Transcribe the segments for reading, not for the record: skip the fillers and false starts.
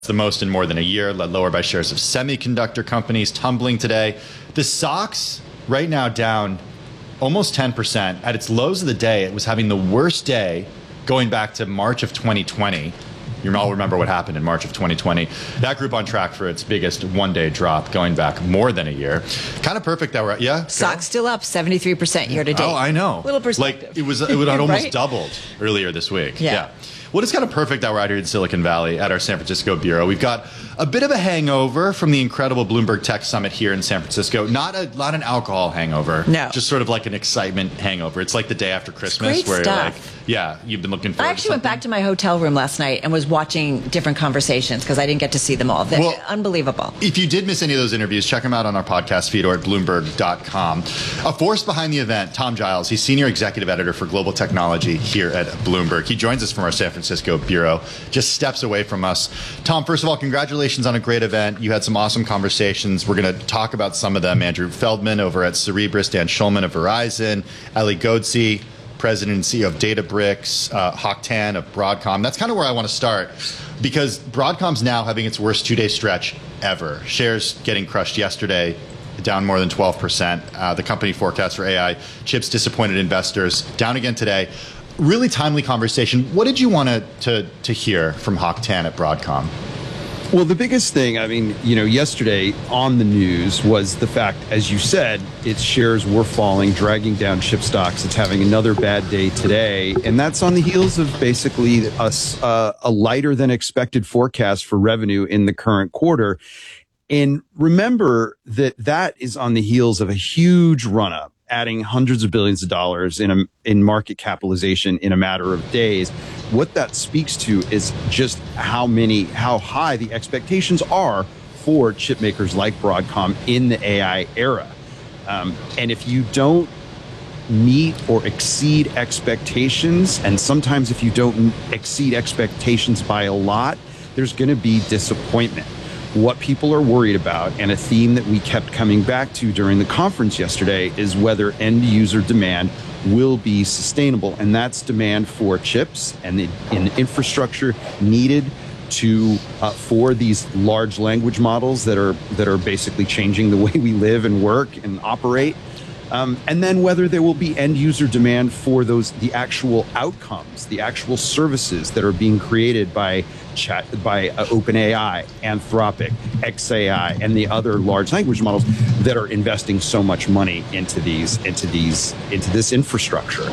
the most in more than a year, led lower by shares of semiconductor companies tumbling today. The SOX right now down almost 10%. At its lows of the day, it was having the worst day going back to March of 2020. You all remember what happened in March of 2020. That group on track for its biggest one-day drop going back more than a year. Kind of perfect that we're at, yeah? Stock's still up 73% year to date. Oh, I know. Little perspective. Like, it had almost Right? doubled earlier this week. Yeah. Well, it's kind of perfect that we're out here in Silicon Valley at our San Francisco bureau. We've got a bit of a hangover from the incredible Bloomberg Tech Summit here in San Francisco. Not an alcohol hangover. No. Just sort of like an excitement hangover. It's like the day after Christmas great where stuff. you're like, yeah, you've been looking forward I to actually went something. back to my hotel room last night and was watching different conversations because I didn't get to see them all. They're Well, unbelievable. If you did miss any of those interviews, check them out on our podcast feed or at Bloomberg.com. A force behind the event, Tom Giles. He's Senior Executive Editor for Global Technology here at Bloomberg. He joins us from our San Francisco bureau, just steps away from us. Tom, first of all, congratulations on a great event. You had some awesome conversations. We're going to talk about some of them. Andrew Feldman over at Cerebras, Dan Schulman of Verizon, Ellie Godsey, President and CEO of Databricks, Hock Tan of Broadcom. That's kind of where I want to start because Broadcom's now having its worst two-day stretch ever. Shares getting crushed yesterday, down more than 12%. The company forecast for AI chips disappointed investors, down again today. Really timely conversation. What did you want to hear from Hock Tan at Broadcom? Well, the biggest thing, yesterday on the news was the fact, as you said, its shares were falling, dragging down chip stocks. It's having another bad day today. And that's on the heels of basically a lighter than expected forecast for revenue in the current quarter. And remember that is on the heels of a huge run up, adding hundreds of billions of dollars in market capitalization in a matter of days. What that speaks to is just how high the expectations are for chip makers like Broadcom in the AI era. And if you don't meet or exceed expectations, and sometimes if you don't exceed expectations by a lot, there's going to be disappointment. What people are worried about, and a theme that we kept coming back to during the conference yesterday, is whether end user demand will be sustainable. And that's demand for chips and the infrastructure needed for these large language models that are basically changing the way we live and work and operate. And then whether there will be end user demand for the actual outcomes, the actual services that are being created by OpenAI, Anthropic, xAI, and the other large language models that are investing so much money into this infrastructure.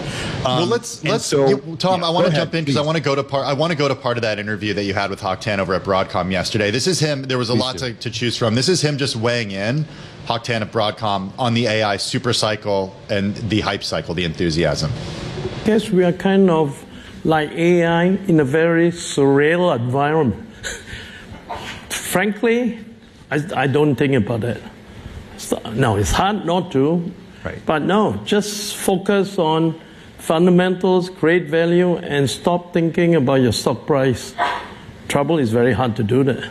Tom, I want to jump in because I want to go to part of that interview that you had with Hock Tan over at Broadcom yesterday. This is him. There was a lot to choose from. This is him just weighing in, Hock Tan of Broadcom, on the AI super cycle and the hype cycle, the enthusiasm. Yes, we are kind of like AI in a very surreal environment. Frankly, I don't think about it. No, it's hard not to. Right. But no, just focus on fundamentals, create value, and stop thinking about your stock price. Trouble is very hard to do that.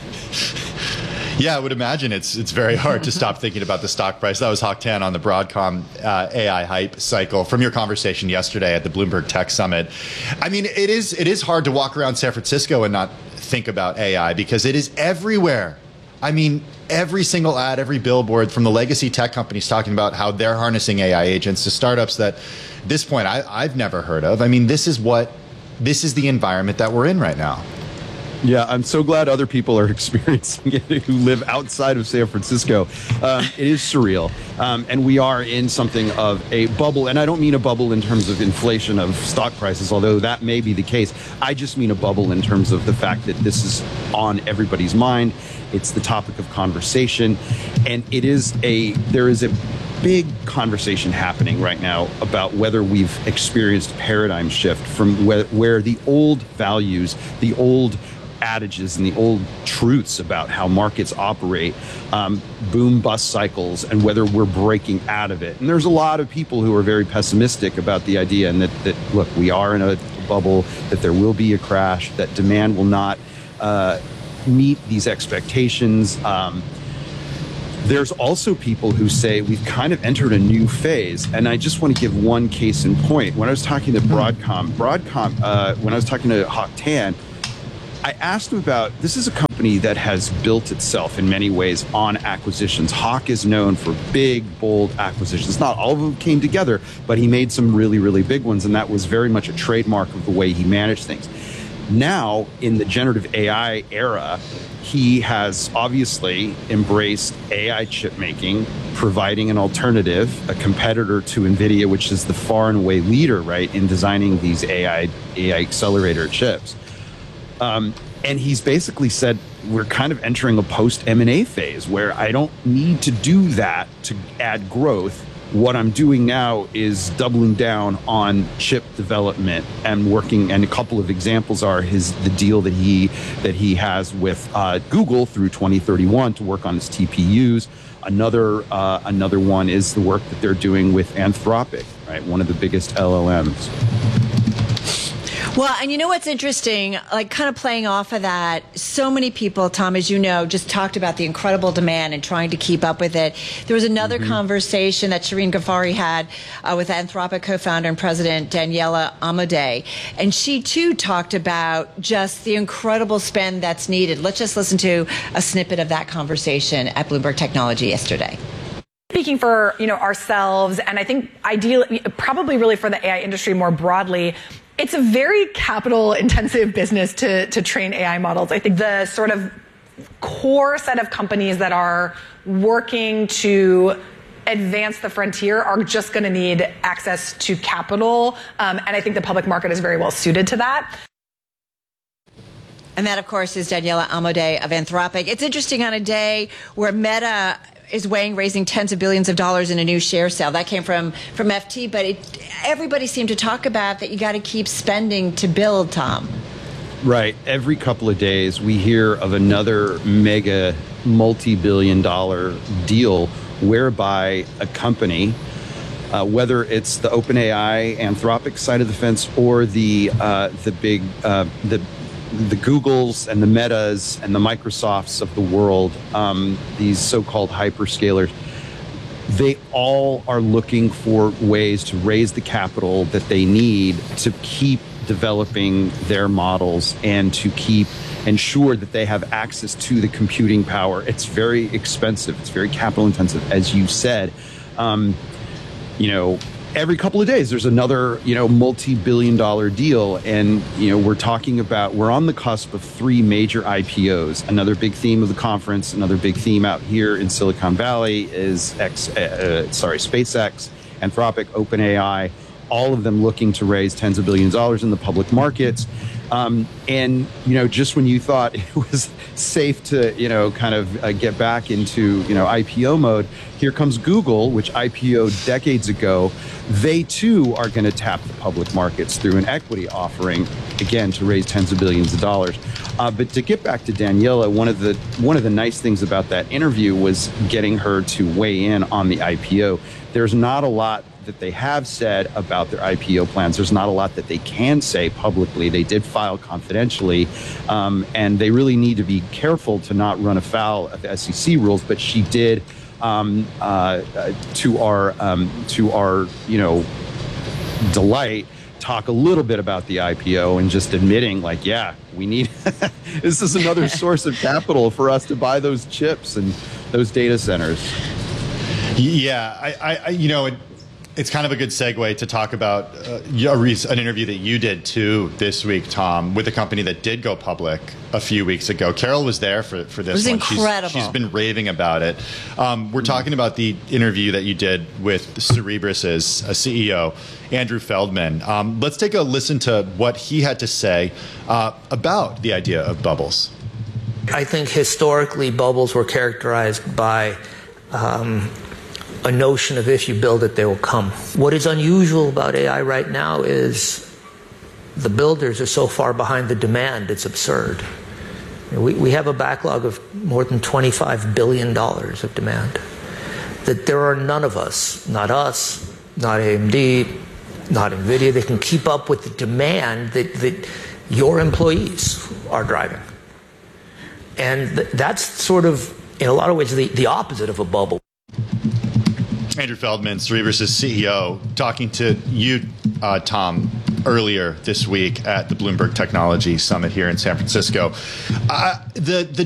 Yeah, I would imagine it's very hard to stop thinking about the stock price. That was Hock Tan on the Broadcom AI hype cycle from your conversation yesterday at the Bloomberg Tech Summit. I mean, it is hard to walk around San Francisco and not think about AI because it is everywhere. I mean, every single ad, every billboard from the legacy tech companies talking about how they're harnessing AI agents to startups that at this point I've never heard of. I mean, this is the environment that we're in right now. Yeah, I'm so glad other people are experiencing it who live outside of San Francisco. It is surreal. And we are in something of a bubble. And I don't mean a bubble in terms of inflation of stock prices, although that may be the case. I just mean a bubble in terms of the fact that this is on everybody's mind. It's the topic of conversation. And there is a big conversation happening right now about whether we've experienced paradigm shift from where the old values, the old adages and the old truths about how markets operate, boom bust cycles, and whether we're breaking out of it. And there's a lot of people who are very pessimistic about the idea and that look, we are in a bubble, that there will be a crash, that demand will not meet these expectations. There's also people who say we've kind of entered a new phase. And I just want to give one case in point. When I was talking to Broadcom, when I was talking to Hock Tan, I asked him about, this is a company that has built itself in many ways on acquisitions. Hawk is known for big, bold acquisitions. Not all of them came together, but he made some really, really big ones, and that was very much a trademark of the way he managed things. Now, in the generative AI era, he has obviously embraced AI chip making, providing an alternative, a competitor to NVIDIA, which is the far and away leader, right, in designing these AI accelerator chips. And he's basically said, we're kind of entering a post-M&A phase where I don't need to do that to add growth. What I'm doing now is doubling down on chip development and working. And a couple of examples are the deal that he has with Google through 2031 to work on his TPUs. Another one is the work that they're doing with Anthropic, right? One of the biggest LLMs. Well, and you know what's interesting, like kind of playing off of that, so many people, Tom, as you know, just talked about the incredible demand and trying to keep up with it. There was another conversation that Shireen Ghaffari had with Anthropic co-founder and president Daniela Amodei, and she too talked about just the incredible spend that's needed. Let's just listen to a snippet of that conversation at Bloomberg Technology yesterday. Speaking for ourselves, and I think ideally, probably really for the AI industry more broadly, it's a very capital-intensive business to train AI models. I think the sort of core set of companies that are working to advance the frontier are just going to need access to capital, and I think the public market is very well suited to that. And that, of course, is Daniela Amodei of Anthropic. It's interesting on a day where Meta is weighing raising tens of billions of dollars in a new share sale. That came from FT, but everybody seemed to talk about that you got to keep spending to build, Tom. Right. Every couple of days, we hear of another mega multi-billion-dollar deal whereby a company, whether it's the OpenAI, Anthropic side of the fence, or the Googles and the Metas and the Microsofts of the world, these so-called hyperscalers, they all are looking for ways to raise the capital that they need to keep developing their models and to ensure that they have access to the computing power. It's very expensive. It's very capital intensive, as you said. Every couple of days, there's another, multi-billion-dollar deal. And, we're on the cusp of three major IPOs. Another big theme of the conference, another big theme out here in Silicon Valley is SpaceX, Anthropic, OpenAI, all of them looking to raise tens of billions of dollars in the public markets. Just when you thought it was safe to, get back into, IPO mode, here comes Google, which IPO'd decades ago. They too are going to tap the public markets through an equity offering, again, to raise tens of billions of dollars. But to get back to Daniela, one of the nice things about that interview was getting her to weigh in on the IPO. There's not a lot that they have said about their IPO plans. There's not a lot that they can say publicly. They did file confidentially, and they really need to be careful to not run afoul of the SEC rules. But she did, to our delight, talk a little bit about the IPO and just admitting, we need this is another source of capital for us to buy those chips and those data centers. Yeah, it's kind of a good segue to talk about an interview that you did too this week, Tom, with a company that did go public a few weeks ago. Carol was there for this one. It was incredible. She's been raving about it. We're talking about the interview that you did with Cerebras' CEO, Andrew Feldman. Let's take a listen to what he had to say about the idea of bubbles. I think historically bubbles were characterized by a notion of if you build it, they will come. What is unusual about AI right now is the builders are so far behind the demand, it's absurd. We have a backlog of more than $25 billion of demand. That there are none of us, not AMD, not NVIDIA, that can keep up with the demand that your employees are driving. And that's sort of, in a lot of ways, the opposite of a bubble. Andrew Feldman, Cerebras' CEO, talking to you, Tom, earlier this week at the Bloomberg Technology Summit here in San Francisco. The